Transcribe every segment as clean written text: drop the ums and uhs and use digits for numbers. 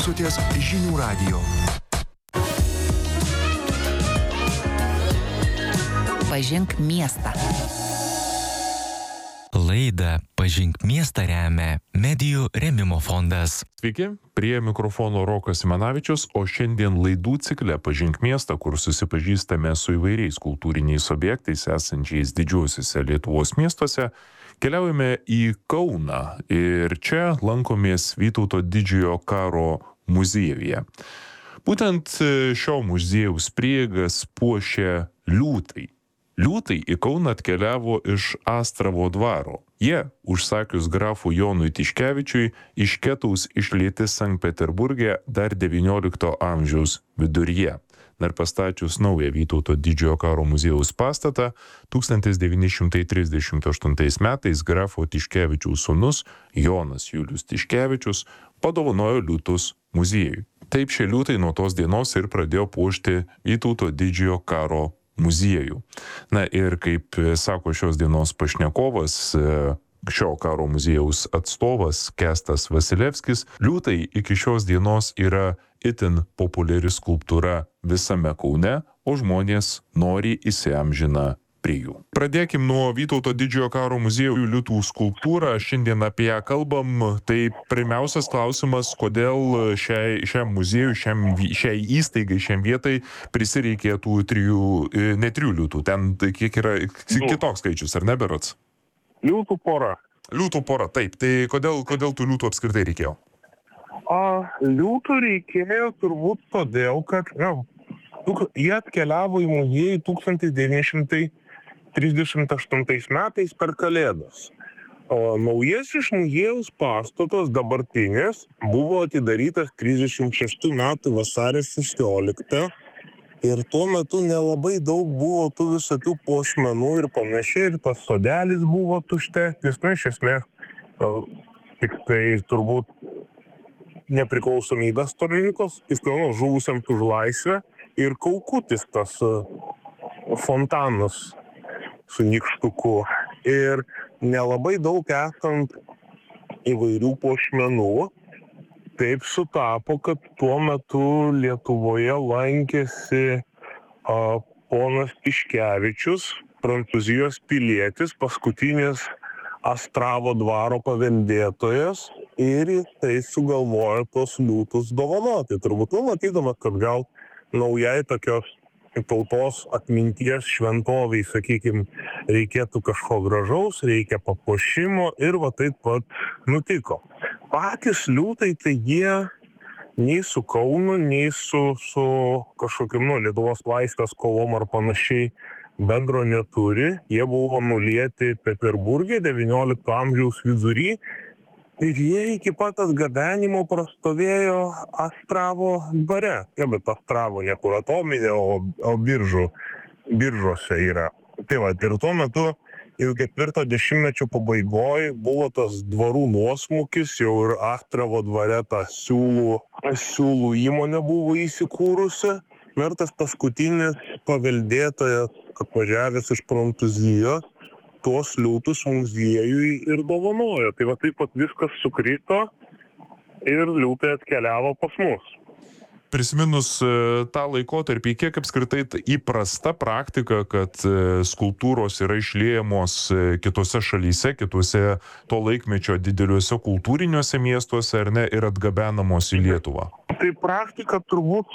klausotės Žinių radijo. Pažink miestą. Laidą Pažink miestą remia Medijų rėmimo fondas. Sveiki, prie mikrofono Rokas Simanavičius, o šiandien laidų cikle Pažink miestą, kur susipažįstame su įvairiais kultūriniais objektais esančiais didžiuosiuose Lietuvos miestuose, keliaujame į Kauną ir čia lankomės Vytauto didžiojo karo muziejuje. Būtent šio muziejaus prieigas puošia liūtai. Liūtai į Kauną atkeliavo iš Astravo dvaro. Jie, užsakius grafui Jonui Tiškevičiui, iš Ketaus išlieti Sankt Peterburge dar XIX amžiaus viduryje. Dar pastačius naują Vytauto didžiojo karo muziejaus pastatą, 1938 metais grafo Tiškevičiaus sūnus Jonas Julius Tiškevičius padovanojo liūtus muziejui. Taip šie liūtai nuo tos dienos ir pradėjo puošti Vytauto didžiojo karo muziejų. Na ir kaip sako šios dienos pašnekovas, šio karo muziejaus atstovas Kęstas Vasilevskis, liūtai iki šios dienos yra itin populiari skulptūra visame Kaune, o žmonės nori įsiamžina prie jų. Pradėkim nuo Vytauto didžiojo karo muziejų liūtų skulptūrą. Šiandien apie ją kalbam. Tai pirmiausias klausimas, kodėl šiam muziejui, šiai įstaigai, šiam vietai prisireikė tų ne trijų liūtų. Ten kiek yra kitoks skaičius, ar ne, berods? Liūtų pora. Liūtų pora, taip. Tai kodėl tų liūtų apskritai reikėjo? Liūtų reikėjo turbūt todėl, kad jie atkeliavo į muziejų 1938 metais per Kalėdas. O naujasis muziejaus pastatas dabartinis buvo atidarytas 36 metų vasario 16 ir tuo metu nelabai daug buvo tų visokių puošmenų ir panašiai, ir tas sodelis buvo tuštesnis, iš esmės tik tai turbūt nepriklausomybės stalininkas, žuvusiam už laisvę ir Kaukutis tas fontanas su nykštuku. Ir nelabai daug esant įvairių puošmenų, taip sutapo, kad tuo metu Lietuvoje lankėsi ponas Tiškevičius, Prancūzijos pilietis, paskutinis Astravo dvaro paveldėtojas, ir jisai sugalvojo tos liūtus dovanoti. Turbūt matydamas, kad gal naujai tokios tautos atminties šventoviai, sakykime, reikėtų kažko gražaus, reikia papuošimo, ir taip pat nutiko. Patys liūtai, tai jie nei su Kaunu, nei su kažkokiam Lietuvos laisvės kovom ar panašiai bendro neturi. Jie buvo nulieti Peterburge XIX amžiaus vidury. Ir jie iki pat atgabenimo prastovėjo Astravo dvare. Bet Astravo ne kur atominė, o biržuose yra. Tai ir tuo metu jau 40-mečio pabaigoje buvo tas dvarų nuosmukis, jau ir Astravo dvare ta siūlų įmonė buvo įsikūrusi. Ir tas paskutinis paveldėtojas, atvažiavęs iš Prancūzijos, tuos liūtus muziejui ir dovanojo. Tai taip pat viskas sukrito ir liūtai atkeliavo pas mus. Prisiminus tą laikotarpį, kiek apskritai įprasta praktika, kad skulptūros yra išliejamos kitose šalyse, kitose to laikmečio dideliuose kultūriniuose miestuose, ar ne, ir atgabenamos į Lietuvą? Tai praktika turbūt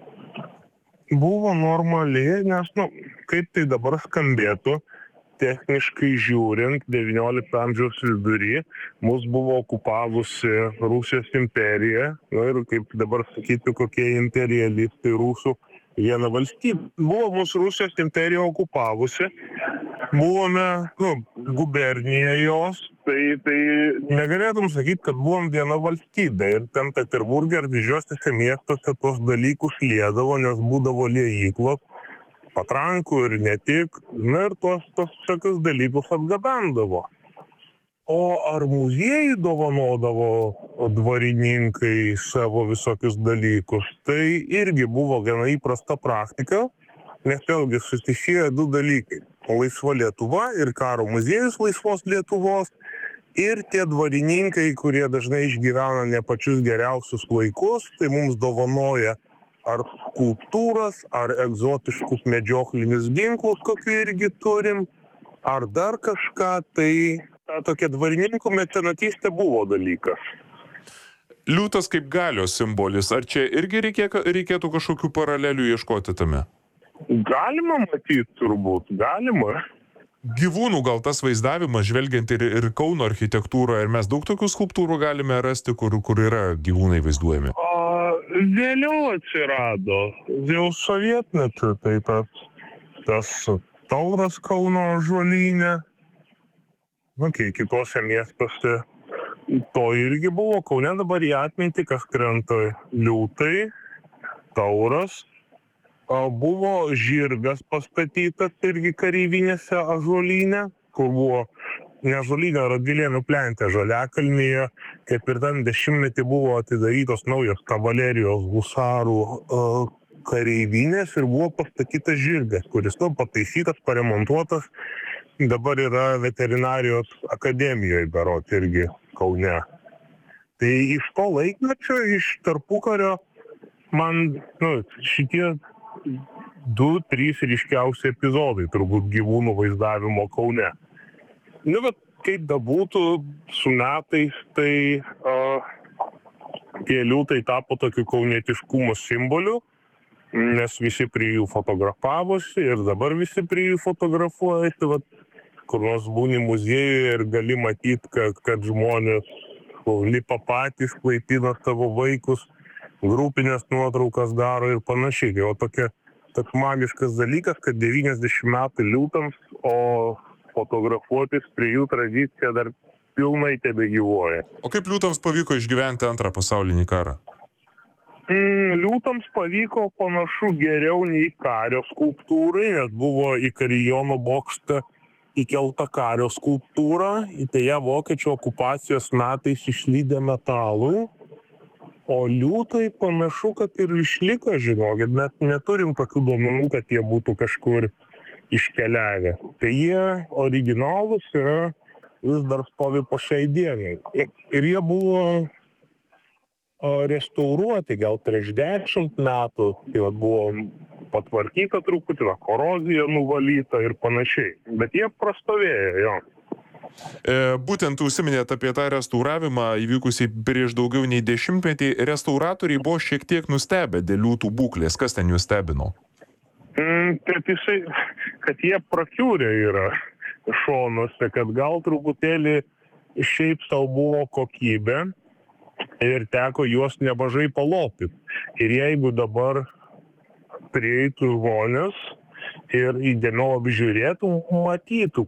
buvo normali, nes, kaip tai dabar skambėtų, techniškai žiūrint, XIX amžiaus vidury mus buvo okupavusi Rusijos imperija, ir kaip dabar sakyti, kokie imperialistai rusų, viena valstybė. Buvo mūsų Rusijos imperija okupavusi, buvome gubernija jos, tai negalėtum sakyti, kad buvom viena valstybė. Ir ten Peterburge ar didžiuosiuose miestuose tos dalykus liedavo, nes būdavo liejyklos, patrankų ir ne tik, ir tos tokius dalykus atgabendavo. O ar muziejai dovanodavo dvarininkai savo visokius dalykus, tai irgi buvo gana įprasta praktika, nes vėlgi susisieja du dalykai. Laisva Lietuva ir karo muziejus laisvos Lietuvos Ir tie dvarininkai, kurie dažnai išgyvena ne pačius geriausius laikus, tai mums dovanoja ar skulptūras, ar egzotiškus medžioklinius ginklus, kokių irgi turim, ar dar kažką, tai ta tokia dvarininkų mecenatystė buvo dalykas. Liūtas kaip galios simbolis, ar čia irgi reikėtų kažkokių paralelių ieškoti tame? Galima matyti turbūt, galima. Gyvūnų gal tas vaizdavimas, žvelgiant ir Kauno architektūroje, ir mes daug tokių skulptūrų galime rasti, kur yra gyvūnai vaizduojami? Vėliau atsirado, jau sovietmečiu, tai tas tauras Kauno ąžuolyne, kitose miestuose to irgi buvo. Kaune dabar į atmintį, kas krenta liūtai, tauras. Buvo žirgas pastatytas irgi kareivinėse ąžuolyne, kur buvo ne ąžuolyne, Radvilėnų plente Žaliakalnyje, 4-10 buvo atidarytos naujos kavalerijos husarų kareivinės ir buvo pastatytas žirgas, kuris pataisytas, paremontuotas, dabar yra veterinarijos akademijoje berods irgi Kaune. Tai iš to laikmečio, iš tarpukario, man šitie 2-3 ryškiausi epizodai turbūt gyvūnų vaizdavimo Kaune. Bet kaip bebūtų, su metais tai tie liūtai tapo tokiu kaunietiškumo simboliu, nes visi prie jų fotografavosi ir dabar visi prie jų fotografuoja. Tai kur nors būni muziejuje ir gali matyti, kad žmonės lipa patys, klaipina savo vaikus, grupinės nuotraukas daro ir panašiai. Tai toks magiškas dalykas, kad 90 metų liūtams, o fotografuotis prie jų tradicija dar pilnai tebegyvuoja. O kaip liūtams pavyko išgyventi antrą pasaulinį karą? Liūtams pavyko panašu geriau nei kario skulptūrai, nes buvo į Karijono bokštą įkelta kario skulptūra, tai ją vokiečių okupacijos metais išlydė metalui. O liūtai panašu, kad ir išliko, žinokit, net neturim tokių duomenų, kad jie būtų kažkur iškeliavę. Tai jie originalūs yra, vis dar stovi po šiai dienai. Ir jie buvo restauruoti gal prieš 10 metų, tai buvo patvarkyta truputį, korozija nuvalyta ir panašiai. Bet jie prastovėjo, jo. Būtent užsiminėt apie tą restauravimą įvykusį prieš daugiau nei 10 metį. Restauratoriai buvo šiek tiek nustebę dėl liūtų būklės. Kas ten jūs stebino? Kad jie prakiūrė yra šonuose, kad gal truputėlį šiaip sau buvo kokybė ir teko juos nemažai palopyti. Ir jeigu dabar prieitų žmonės ir įdėmiau apžiūrėtų, matytų,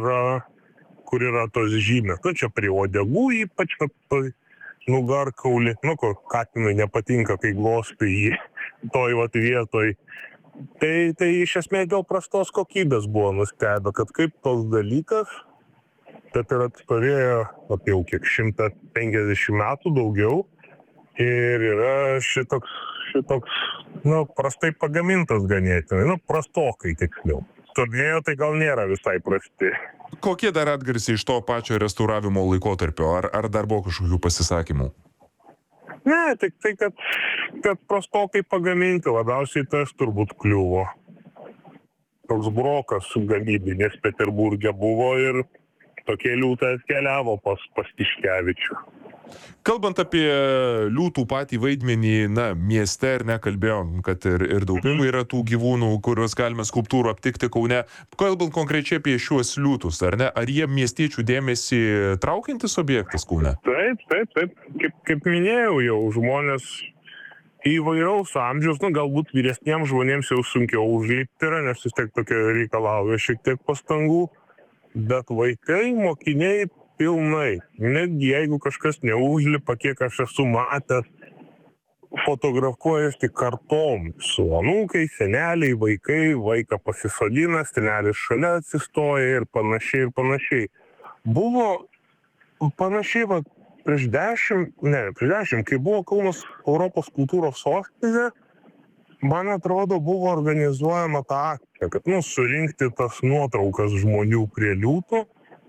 kur yra tos žymės. Čia prie uodegų ypač nugarkaulį, kur katinui nepatinka, kai glostai jį toj vietoj. Tai iš esmės dėl prastos kokybės buvo nustebę, kad kaip toks dalykas, kad ir atstovėjo apie jau kiek 150 metų daugiau ir yra šitoks prastai pagamintas ganėtinai, prastokai tiksliau. Todėl tai gal nėra visai prasti. Kokie dar atgarsiai iš to pačio restauravimo laikotarpio? Ar dar buvo kažkokių pasisakymų? Ne, tik tai, kad prastokai pagaminti, labiausiai tas turbūt kliuvo. Toks brokas gamybinis Peterburge buvo ir tokie liūtai atkeliavo pas Tiškevičių. Kalbant apie liūtų patį vaidmenį, mieste, ir nekalbėjom, kad ir daugiau yra tų gyvūnų, kuriuos galime skulptūrų aptikti Kaune. Kalbant konkrečiai apie šiuos liūtus, ar ne? Ar jie miestiečių dėmesį traukiantis objektas Kaune? Taip. Kaip minėjau, jau žmonės įvairaus amžiaus, galbūt vyresniems žmonėms jau sunkiau užlipti yra, nes vis tiek tokia reikalauja šiek tiek pastangų, bet vaikai, mokiniai pilnai. Netgi jeigu kažkas neužlipa, kiek aš esu matęs, fotografuojasi kartom su anūkai, seneliai, vaikai, vaiką pasisodina, senelis šalia atsistoja ir panašiai. Buvo panašiai, prieš 10, kai buvo Kaunas Europos kultūros sostinė, man atrodo, buvo organizuojama ta akcija, kad surinkti tas nuotraukas žmonių prie liūtų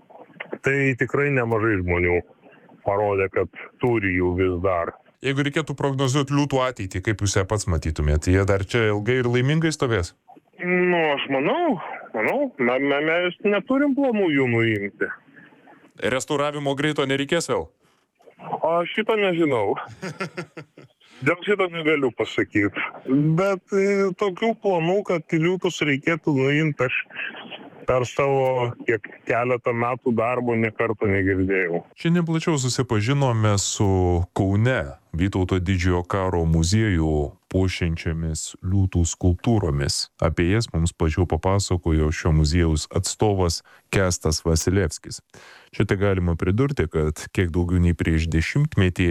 Tai tikrai nemažai žmonių parodė, kad turi jų vis dar. Jeigu reikėtų prognozuoti liūtų ateitį, kaip jūs ją pats matytumėte, jie dar čia ilgai ir laimingai stovės? Nu, aš manau, mes neturim planų jų nuimti. Restauravimo greito nereikės vėl? Aš šito nežinau. Dėl šito negaliu pasakyti. Bet tokių planų, kad liūtus reikėtų nuimti, aš per savo keletą metų darbo nė karto negirdėjau. Šiandien plačiau susipažinome su Kaune Vytauto didžiojo karo muziejų puošiančiamis liūtų skulptūromis. Apie jas mums plačiau papasakojo šio muziejaus atstovas Kęstas Vasilevskis. Čia tai galima pridurti, kad kiek daugiau nei prieš 10-metį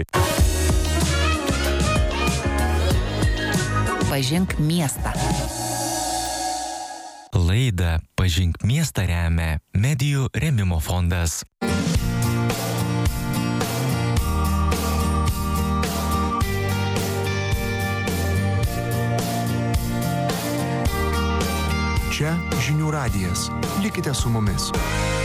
Pažink miestą. Laidą Pažink miestą remia Medijų rėmimo fondas. Čia Žinių radijas. Likite su mumis.